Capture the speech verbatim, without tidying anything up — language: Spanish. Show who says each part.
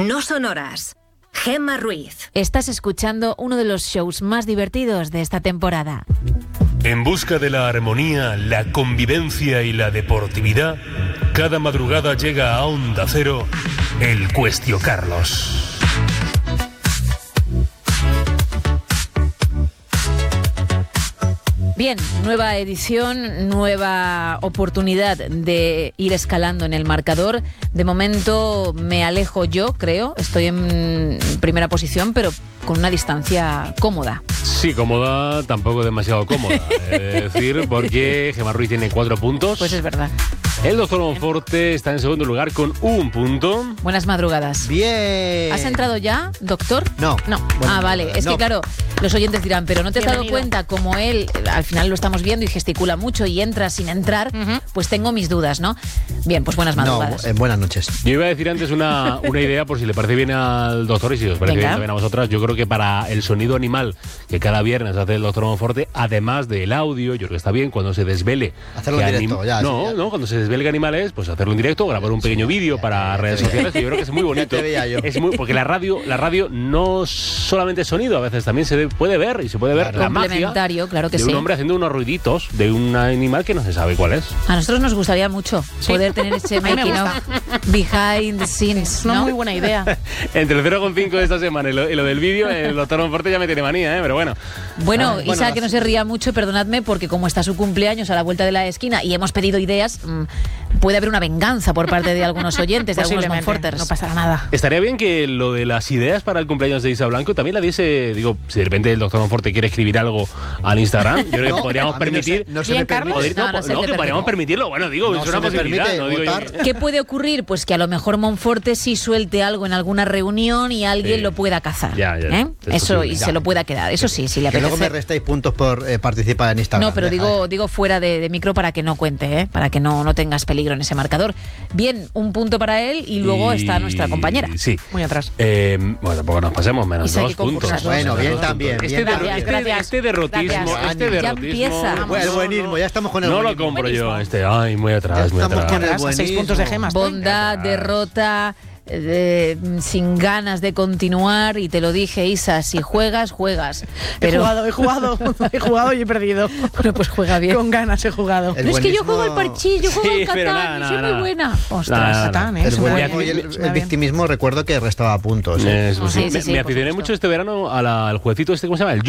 Speaker 1: No son horas. Gemma Ruiz.
Speaker 2: Estás escuchando uno de los shows más divertidos de esta temporada.
Speaker 3: En busca de la armonía, la convivencia y la deportividad, cada madrugada llega a Onda Cero el Cuestio Carlos.
Speaker 2: Bien, nueva edición, nueva oportunidad de ir escalando en el marcador. De momento me alejo yo, creo. Estoy en primera posición, pero con una distancia cómoda.
Speaker 4: Sí, cómoda, tampoco demasiado cómoda. Es decir, porque Gemma Ruiz tiene cuatro puntos.
Speaker 2: Pues es verdad.
Speaker 4: El doctor Monforte está en segundo lugar con un punto.
Speaker 2: Buenas madrugadas.
Speaker 5: Bien.
Speaker 2: ¿Has entrado ya, doctor?
Speaker 5: No.
Speaker 2: No.
Speaker 5: Bueno,
Speaker 2: ah, vale. Es
Speaker 5: no.
Speaker 2: que claro, los oyentes dirán, pero ¿no te has dado
Speaker 6: Bienvenido.
Speaker 2: cuenta como él, al final lo estamos viendo y gesticula mucho y entra sin entrar?
Speaker 6: Uh-huh.
Speaker 2: Pues tengo mis dudas, ¿no? Bien, pues buenas
Speaker 5: No,
Speaker 2: madrugadas.
Speaker 5: eh, buenas noches.
Speaker 4: Yo iba a decir antes una, una idea, por si le parece bien al doctor y si os parece
Speaker 2: Venga.
Speaker 4: bien también a vosotras. Yo creo que para el sonido animal que cada viernes hace el doctor Monforte, además del audio, yo creo que está bien cuando se desvele.
Speaker 5: Hacerlo
Speaker 4: que
Speaker 5: en directo, ya,
Speaker 4: No,
Speaker 5: sí, ya.
Speaker 4: no, cuando se desvele qué animal es, pues hacerlo en directo, grabar un pequeño vídeo para redes sociales, que yo creo que es muy bonito.
Speaker 5: te veía yo.
Speaker 4: Es muy, porque la radio, la radio no solamente es sonido, a veces también se puede ver y se puede ver
Speaker 5: Claro.
Speaker 4: la magia
Speaker 2: Complementario, claro que
Speaker 4: de
Speaker 2: sí.
Speaker 4: un hombre haciendo unos ruiditos de un animal que no se sabe cuál es.
Speaker 2: A nosotros nos gustaría mucho poder tener ese
Speaker 6: mí me
Speaker 2: making of behind the scenes,
Speaker 6: Es una
Speaker 2: ¿no?
Speaker 6: muy buena idea.
Speaker 4: Entre el cero coma cinco de esta semana y lo, y lo del vídeo, el doctor Monforte ya me tiene manía, ¿eh? Pero bueno.
Speaker 2: Bueno,
Speaker 5: Ah, bueno,
Speaker 2: Isa, que no se ría mucho, perdonadme, porque como está su cumpleaños a la vuelta de la esquina y hemos pedido ideas, mmm, puede haber una venganza por parte de algunos oyentes, de algunos
Speaker 6: Posiblemente,
Speaker 2: Monforters.
Speaker 6: no pasará nada.
Speaker 4: Estaría bien que lo de las ideas para el cumpleaños de Isa Blanco también la diese, digo, si de repente el doctor Monforte quiere escribir algo al Instagram, yo creo que
Speaker 5: No,
Speaker 4: podríamos
Speaker 5: a mí no
Speaker 4: permitir...
Speaker 5: se- no se
Speaker 6: Bien,
Speaker 5: me
Speaker 6: Carlos.
Speaker 5: permite.
Speaker 4: Poder-
Speaker 2: No,
Speaker 4: no,
Speaker 2: no se
Speaker 4: no,
Speaker 2: te
Speaker 4: que podríamos
Speaker 2: permite.
Speaker 4: permitirlo, bueno, digo,
Speaker 5: No
Speaker 4: es
Speaker 5: se
Speaker 4: una
Speaker 5: me
Speaker 4: posibilidad.
Speaker 5: permite
Speaker 4: No digo yo
Speaker 5: votar.
Speaker 4: que-
Speaker 2: ¿Qué puede ocurrir? Pues que a lo mejor Monforte sí suelte algo en alguna reunión y alguien
Speaker 4: Sí.
Speaker 2: lo pueda cazar.
Speaker 4: Ya, ya,
Speaker 2: ¿eh?
Speaker 4: es
Speaker 2: Eso,
Speaker 4: posible.
Speaker 2: y
Speaker 5: Ya.
Speaker 2: se lo pueda quedar. Eso sí, si le
Speaker 5: Que luego me
Speaker 2: apetece.
Speaker 5: restáis puntos por eh, participar en Instagram.
Speaker 2: No, pero
Speaker 5: Deja,
Speaker 2: digo,
Speaker 5: deja.
Speaker 2: digo fuera de, de micro para que no cuente, ¿eh? Para que no, no tengas peligro en ese marcador. Bien, un punto para él y luego
Speaker 4: Y-
Speaker 2: está nuestra compañera.
Speaker 4: Sí.
Speaker 6: Muy atrás.
Speaker 4: Eh, bueno, tampoco nos pasemos, menos
Speaker 2: Isa, hay
Speaker 4: dos
Speaker 2: que concursar.
Speaker 4: puntos.
Speaker 5: Bueno,
Speaker 4: Menos
Speaker 5: bien
Speaker 4: dos
Speaker 5: también,
Speaker 4: puntos.
Speaker 5: bien
Speaker 4: Este,
Speaker 5: también.
Speaker 4: derro- este-
Speaker 6: Gracias.
Speaker 4: este derrotismo,
Speaker 6: Gracias.
Speaker 4: este
Speaker 5: Ya
Speaker 4: derrotismo...
Speaker 2: empieza.
Speaker 5: Bueno, el
Speaker 6: No,
Speaker 5: buenismo,
Speaker 6: no.
Speaker 5: ya estamos con el
Speaker 4: No lo
Speaker 5: buenismo.
Speaker 4: compro yo,
Speaker 6: Buenismo.
Speaker 4: este. Ay, muy atrás,
Speaker 5: Ya
Speaker 4: muy
Speaker 5: estamos
Speaker 4: atrás.
Speaker 5: con el
Speaker 6: Atrás, a seis
Speaker 5: buenismo.
Speaker 6: puntos de Gemma estoy.
Speaker 2: Bondad, derrota, eh, sin ganas de continuar. Y te lo dije, Isa, si juegas, juegas.
Speaker 6: He
Speaker 2: Pero
Speaker 6: jugado, he jugado, he jugado y he perdido.
Speaker 2: bueno, pues juega bien.
Speaker 6: Con ganas he jugado.
Speaker 5: El
Speaker 2: Pero es que yo
Speaker 5: buenismo-
Speaker 2: juego al parchís, yo juego
Speaker 4: Sí,
Speaker 2: al Catán,
Speaker 4: pero nada,
Speaker 2: y
Speaker 4: nada,
Speaker 2: soy
Speaker 4: nada.
Speaker 2: muy buena. Ostras.
Speaker 4: Nada, nada.
Speaker 6: Catán, ¿eh?
Speaker 5: El
Speaker 6: Se me da
Speaker 5: buenismo
Speaker 6: bien.
Speaker 5: y el,
Speaker 6: Se me da
Speaker 5: el
Speaker 6: bien.
Speaker 5: victimismo recuerdo que restaba puntos. ¿eh?
Speaker 4: Eso sí.
Speaker 2: Sí, sí,
Speaker 4: Me-
Speaker 2: sí,
Speaker 4: me
Speaker 2: por
Speaker 4: aficioné
Speaker 2: supuesto.
Speaker 4: mucho este verano a la- al jueguecito este, ¿cómo se llama? El